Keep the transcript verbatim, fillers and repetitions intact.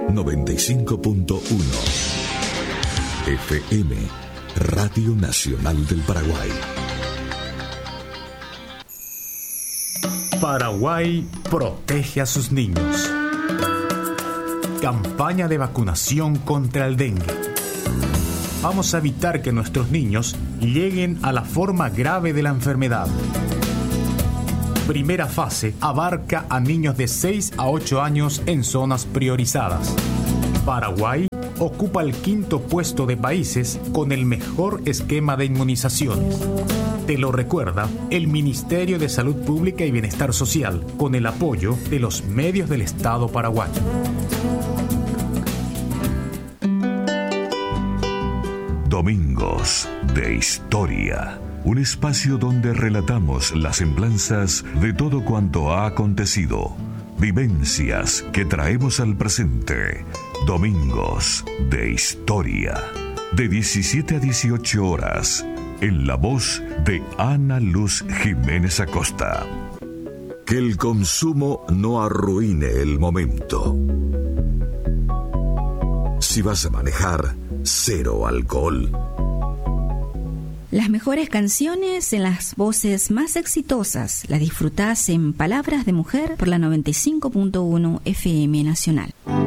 noventa y cinco punto uno. F M, Radio Nacional del Paraguay. Paraguay protege a sus niños. Campaña de vacunación contra el dengue. Vamos a evitar que nuestros niños lleguen a la forma grave de la enfermedad. Primera fase abarca a niños de seis a ocho años en zonas priorizadas. Paraguay ocupa el quinto puesto de países con el mejor esquema de inmunizaciones. Te lo recuerda el Ministerio de Salud Pública y Bienestar Social, con el apoyo de los medios del Estado paraguayo. Domingos de Historia. Un espacio donde relatamos las semblanzas de todo cuanto ha acontecido. Vivencias que traemos al presente. Domingos de Historia. De diecisiete a dieciocho horas. En la voz de Ana Luz Jiménez Acosta. Que el consumo no arruine el momento. Si vas a manejar, cero alcohol. Las mejores canciones en las voces más exitosas las disfrutás en Palabras de Mujer por la noventa y cinco punto uno F M Nacional.